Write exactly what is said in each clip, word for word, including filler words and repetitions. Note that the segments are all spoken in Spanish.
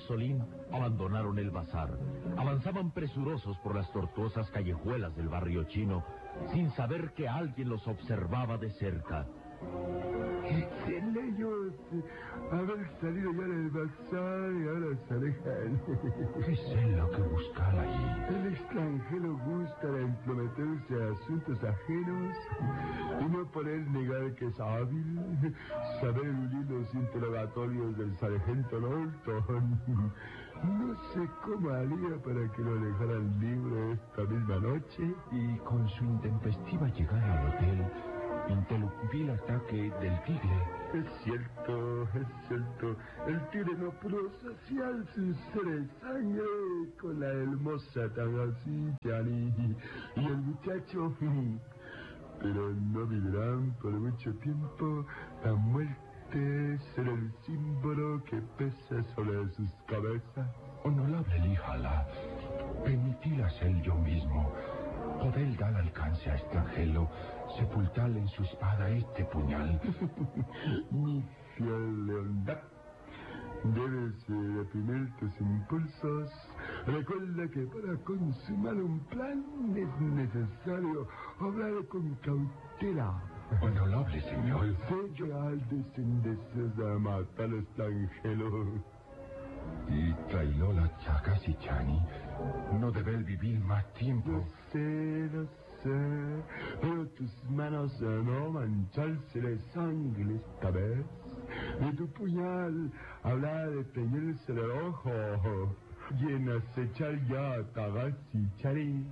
Solín abandonaron el bazar. Avanzaban presurosos por las tortuosas callejuelas del barrio chino, sin saber que alguien los observaba de cerca. Dicen ellos haber salido ya del bazar y ahora se alejan. ¿Qué es lo que buscan allí? El extranjero gusta de entrometerse a asuntos ajenos y no por él negar que es hábil, saber eludir los interrogatorios del sargento Norton. No sé cómo haría para que lo dejaran libre esta misma noche. Y con su intempestiva llegada al hotel, interrumpí el ataque del tigre. Es cierto, es cierto. El tigre no pudo saciar su sed de sangre con la hermosa Tagashi-Chani y el muchacho. Pero no vivirán por mucho tiempo. La muerte será el símbolo que pesa sobre sus cabezas. Honorable Lihala, permitir hacer yo mismo, poder dar alcance a extranjero, sepultarle en su espada este puñal. Mi fiel lealtad, debes eh, reprimir tus impulsos. Recuerda que para consumar un plan es necesario obrar con cautela. Honorable señor. Sé leal sin deseos de matar al extranjero. Y Trailola Tagashi-Chani no debe vivir más tiempo. Lo sé, lo sé, pero tus manos no mancharse de sangre esta vez. Y tu puñal habla de teñirse el ojo y en acechar ya a Tagashi-Chani.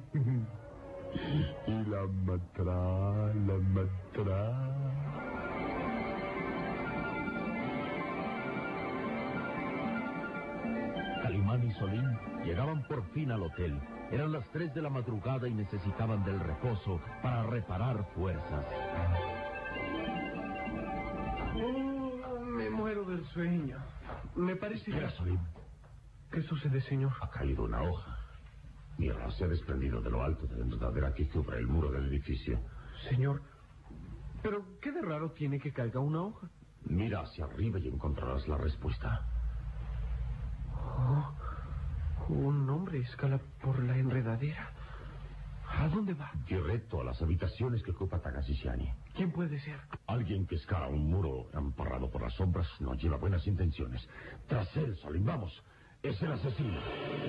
Y la matará, la matará. Calimán y Solín llegaban por fin al hotel. Eran las tres de la madrugada y necesitaban del reposo para reparar fuerzas. Oh, me muero del sueño. Me parece Mira, que... Solín. ¿Qué sucede, señor? Ha caído una hoja. Mira, se ha desprendido de lo alto de la enredadera que cubre el muro del edificio. Señor, ¿pero qué de raro tiene que caiga una hoja? Mira hacia arriba y encontrarás la respuesta. Oh, un hombre escala por la enredadera. ¿A dónde va? Directo a las habitaciones que ocupa Tagashi-Chani. ¿Quién puede ser? Alguien que escala un muro amparrado por las sombras no lleva buenas intenciones. Tras él, Solín, vamos. Es el asesino.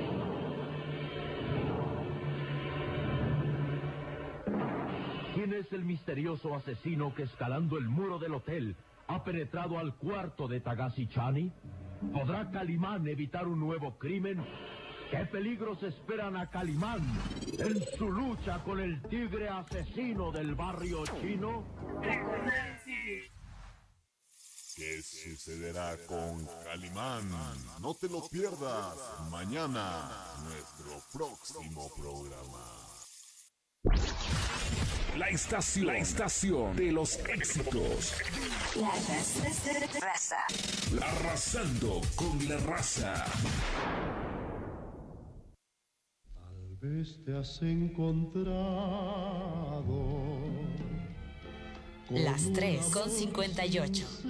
¿Quién es el misterioso asesino que escalando el muro del hotel ha penetrado al cuarto de Tagashi-Chani? ¿Podrá Calimán evitar un nuevo crimen? ¿Qué peligros esperan a Calimán en su lucha con el tigre asesino del barrio chino? ¿Qué sucederá con Calimán? No te lo pierdas mañana, nuestro próximo programa. La estación, la estación de los éxitos. La raza. Arrasando con la raza. Tal vez te has encontrado. Las tres con cincuenta y ocho.